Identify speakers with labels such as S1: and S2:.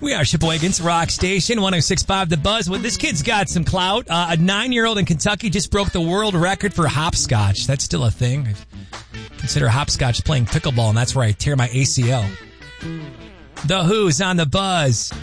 S1: We are Sheboygan's Rock Station, 106.5 The Buzz. Well, this kid's got some clout. A 9-year-old in Kentucky just broke the world record for hopscotch. That's still a thing. I consider hopscotch playing pickleball, and that's where I tear my ACL. The Who's on The Buzz.